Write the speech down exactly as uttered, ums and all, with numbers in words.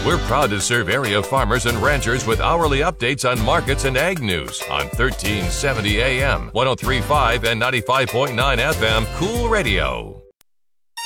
We're proud to serve area farmers and ranchers with hourly updates on markets and ag news on thirteen seventy A M, ten thirty-five and ninety-five point nine F M Cool Radio.